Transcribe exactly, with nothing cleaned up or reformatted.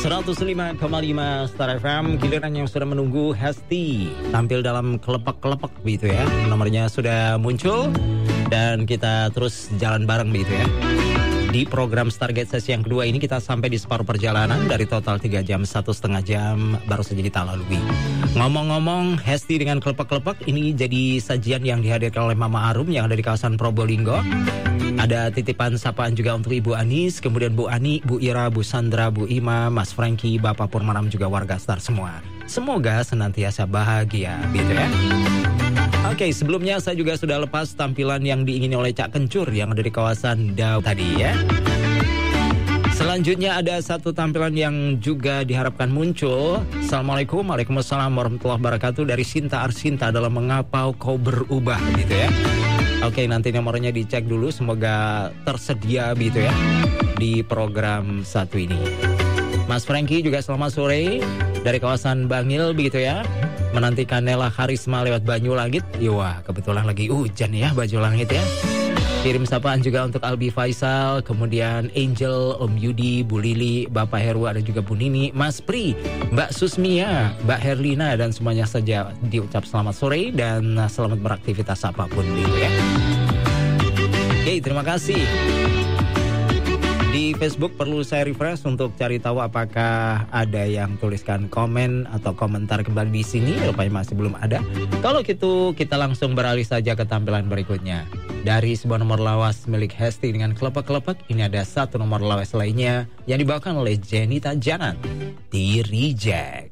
seratus lima koma lima Star F M. Giliran yang sudah menunggu Hesti tampil dalam kelepek-kelepek begitu ya. Nomornya sudah muncul dan kita terus jalan bareng begitu ya. Di program Stargate sesi yang kedua ini kita sampai di separuh perjalanan. Dari total tiga jam, satu setengah jam baru saja kita lalui. Ngomong-ngomong Hesti dengan kelepek-kelepek, ini jadi sajian yang dihadirkan oleh Mama Arum yang ada di kawasan Probolinggo. Ada titipan sapaan juga untuk Ibu Anis, kemudian Bu Ani, Bu Ira, Bu Sandra, Bu Ima, Mas Franky, Bapak Purmanam, juga warga Star semua. Semoga senantiasa bahagia gitu ya. Oke, sebelumnya saya juga sudah lepas tampilan yang diingini oleh Cak Kencur yang ada di kawasan Dau tadi ya. Selanjutnya ada satu tampilan yang juga diharapkan muncul. Assalamualaikum, waalaikumsalam warahmatullahi wabarakatuh dari Sinta Arsinta dalam Mengapa Kau Berubah gitu ya. Oke, nanti nomornya dicek dulu, semoga tersedia gitu ya di program satu ini. Mas Franky juga selamat sore dari kawasan Bangil begitu ya. Menantikan Nela Karisma lewat Banyulangit. Wah, kebetulan lagi hujan ya Banyulangit ya. Kirim sapaan juga untuk Albi Faisal, kemudian Angel, Om Yudi, Bu Lili, Bapak Heru, ada juga Bu Nini, Mas Pri, Mbak Susmia, Mbak Herlina, dan semuanya saja diucap selamat sore dan selamat beraktivitas apapun gitu ya. Oke, terima kasih. Di Facebook perlu saya refresh untuk cari tahu apakah ada yang tuliskan komen atau komentar kembali di sini. Rupanya masih belum ada. Kalau gitu kita langsung beralih saja ke tampilan berikutnya. Dari sebuah nomor lawas milik Hesti dengan kelepek-kelepek, ini ada satu nomor lawas lainnya yang dibawakan oleh Jenita Janan, di Reject.